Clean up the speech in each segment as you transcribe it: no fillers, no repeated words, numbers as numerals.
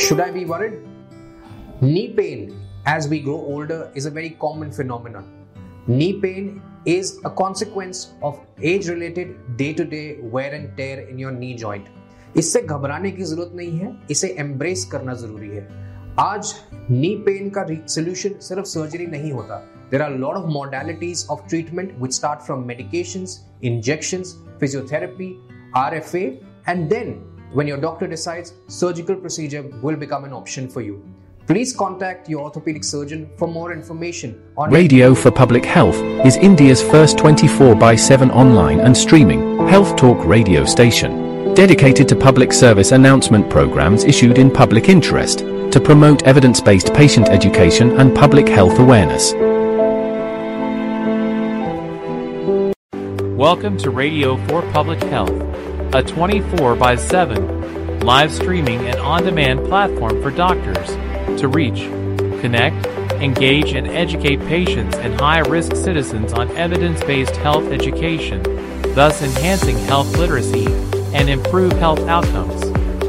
Should I be worried? Knee pain as we grow older is a very common phenomenon. Knee pain is a consequence of age-related day-to-day wear and tear in your knee joint. इससे घबराने की जरूरत नहीं है, इसे embrace करना जरूरी है। आज नी पेन का सोल्यूशन सिर्फ सर्जरी नहीं होता। There are a lot of modalities of treatment which start from medications, injections, physiotherapy, RFA, and then when your doctor decides, surgical procedure will become an option for you. Please contact your orthopedic surgeon for more information on Radio for Public Health is India's first 24/7 online and streaming health talk radio station, dedicated to public service announcement programs issued in public interest to promote evidence-based patient education and public health awareness. Welcome to Radio for Public Health, a 24/7 live streaming and on-demand platform for doctors to reach, connect, engage, and educate patients and high-risk citizens on evidence-based health education, thus enhancing health literacy and improve health outcomes.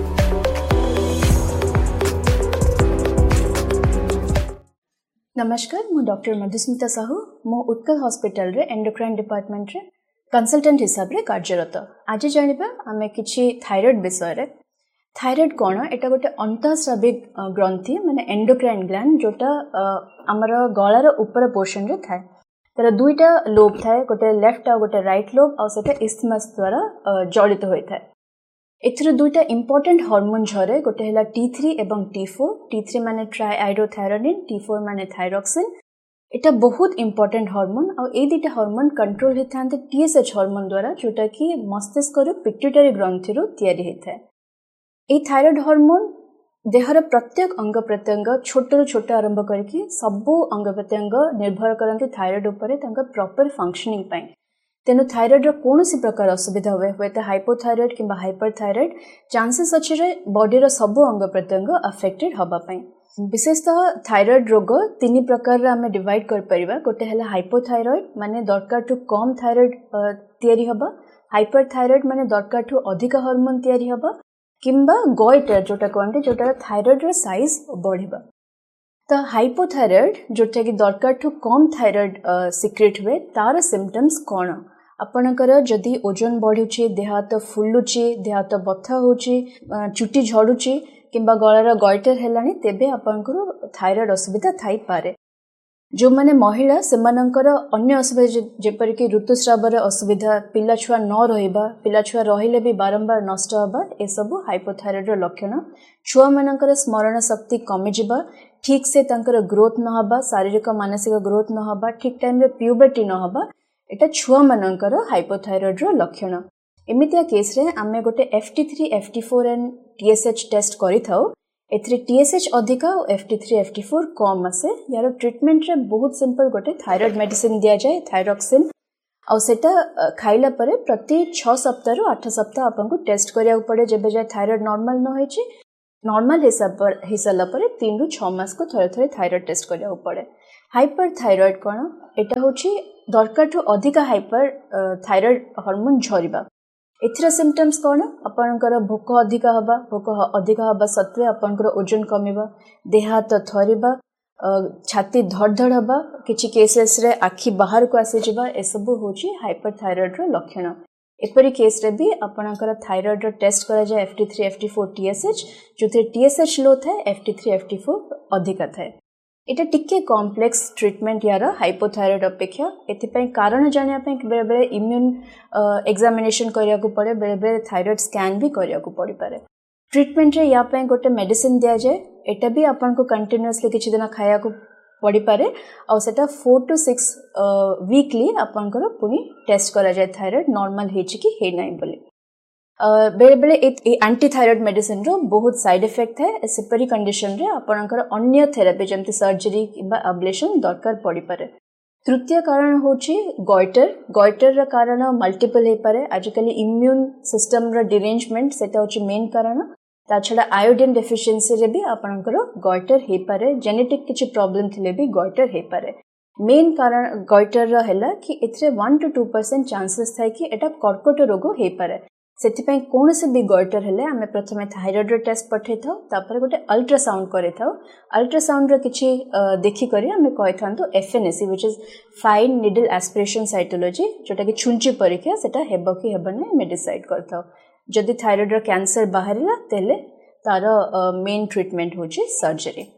नमस्कार, मु doctor Madhusmita Sahu मो Utkal hospital रे endocrine department रे consultant हिसाब रे कार्यरत। आज जानिबा आमे किछि थायराइड विषय रे। थायराइड कोन एटा गोटे अंतःस्राविक ग्रंथि माने एंडोक्राइन ग्लैंड जोटा हमर गळार ऊपर पोर्शन रे थाए। तार दुईटा लोब थाए, गोटे लेफ्ट आ गोटे राइट लोब आ सेटा इस्थमस द्वारा जड़ित होय थाए। एथरे दुईटा इंपोर्टेंट हार्मोन झरे, गोटे हला T3 एवं T4। T3 माने ट्राइआइडोथायरोनिन, T4 माने थायरॉक्सिन। एटा बहुत इंपोर्टेंट हार्मोन आ ए दुईटा हार्मोन कंट्रोल हेथांते TSH हार्मोन द्वारा, जोटा कि मस्तिष्क रो पिट्यूटरी ग्रंथि रो तयारी हेथाय। ए थायराइड हार्मोन देहर प्रत्येक अंग प्रत्यंग छोटो छोटो आरंभ करके सबो अंग प्रत्यंग निर्भर करते थायराइड उपरे तांका प्रॉपर फंक्शनिंग पाई। तेनु थायराइड रो कोनोसी प्रकार असुविधा हुए तो हाइपोथायराइड किंबा हाइपरथायराइड चांसेस अछि रे बॉडी रो सबो अंग प्रत्यंग अफेक्टेड हबा पाई। विशेषतः थायराइड रोग तीन प्रकार रे हमें डिवाइड कर परिबा। गोटे हला हाइपोथायराइड माने दरकार टू कम थायराइड तयारी हबा, हाइपरथायराइड माने दरकार टू अधिक हार्मोन तयारी हबा, किंबा गोइटर जोटा कहते जोटा थायराइड रो साइज बढ़िबा। तो हाइपोथायराइड जोटा कि दरकार टू कम थायराइड सिक्रेट हुए, तार सिम्पटम्स कौन? आपणकर जदि ओजन बढ़ुची, देह हाथ फुलुची, देह हाथ बथा होची, चुटी झड़ुची किंबा गଳାର गॉइटर हेलानी, तेबे आपणकर थायराइड असुविधा थाई पारे। जो माने महिला सेमानंकर अन्य असुविधा जेपर कि ऋतुस्राव असुविधा, पिला छुआ न रहिबा, पिला छुआ रहिले भी बारंबार नष्ट हबा, ए सब हाइपोथायराइड रो लक्षण। छुआ मानकर स्मरण शक्ति कमी जिबा, ठीक से तांकर ग्रोथ न हबा, शारीरिक मानसिक ग्रोथ न हबा, ठीक टाइम रे प्यूबर्टी न हबा, एटा छुआ मानकर हाइपोथायराइड रो लक्षण। एमितिया केस रे आमे गोटे FT3, FT4 and TSH test करि थाउ। एथरे TSH अधिका और FT3, FT4 कम आसे। यार ट्रीटमेंट रे बहुत सिंपल, गोटे थायराइड मेडिसिन दिया जाए, थायरॉक्सिन, और सेटा खाइला परे प्रति 6 सप्ताह रु 8 सप्ताह आपनको टेस्ट करिया पड़े। जेबे जाय थायराइड नॉर्मल न होई छि, नॉर्मल हिसाब परे 3 रु 6 मास को थरे थरे थायराइड टेस्ट करिया पड़े। हाइपरथायराइड कोन एटा होछि दरकार टू अधिका हाइपर थायराइड हार्मोन झरिबा। एथरा सिम्पटम्स कोन? आपनकर भोक अधिका हबा, भोक अधिका हबा सत्वे आपनकर ओजन कमिबा, देह हाथ थरिबा, छाती धड़धड़ हबा, किछि केसेस रे आखि बाहर को आसी जिबा, ए सब होछि हाइपरथायराइड रो लक्षण। एपरि केस रे भी आपनकर थायराइड रो टेस्ट करा जाय FT3, FT4, TSH, जोथे TSH लो थाए, FT3, FT4 अधिका थाए। एटा टिके कॉम्प्लेक्स ट्रीटमेंट यार हाइपोथायराइड अपेक्षा। एथिपई कारण जानिया पे बेले बेले इम्यून एग्जामिनेशन करिया को पड़े, बेले बेले थायराइड स्कैन भी करिया को पड़ी पारे। ट्रीटमेंट रे या पे गोटे मेडिसिन दिया जाए, एटा भी आपन को कंटीन्यूअसली किछि दिन खाया को पड़ी पारे, और सेटा 4 to 6 वीकली आपन को पुनी टेस्ट करा जाए थायराइड नॉर्मल हेछि कि हे नै बोली। बेले बेले एंटी थायराइड मेडिसिन रो बहुत साइड इफेक्ट है। सेपरी कंडीशन रे आपनकर अन्य थेरेपी जमती सर्जरी किबा अब्लेशन दरकार पड़ी पारे। तृतीय कारण होछि गॉइटर। गॉइटर रा कारण मल्टीपल हे पारे। आजकल इम्यून सिस्टम रा डिरेंजमेंट सेटा होछि मेन कारण। ता छडा आयोडीन डेफिशिएंसी रे भी आपनकर गॉइटर हे पारे। जेनेटिक किछि प्रॉब्लम थिले भी गॉइटर हे पारे। मेन कारण गॉइटर रा हैला कि एथरे 1 to 2% चांसेस थाय कि एटा कर्कट रोग हे पारे। से कौन से भी गॉइटर हेले आमे प्रथमे थायराइड रो टेस्ट पठे थाउ तापर गोटे अल्ट्रासाउंड करे थाउ अल्ट्रासाउंड रो किछि देखि करी आमे कहि थांतो FNAC which is fine needle aspiration cytology जोटा कि छुंची परीक्षा सेटा हेबो कि हेबने मे डिसाइड करथाउ जदि थायराइड रो कैंसर बाहरिला तेले तार मेन ट्रीटमेंट होची सर्जरी।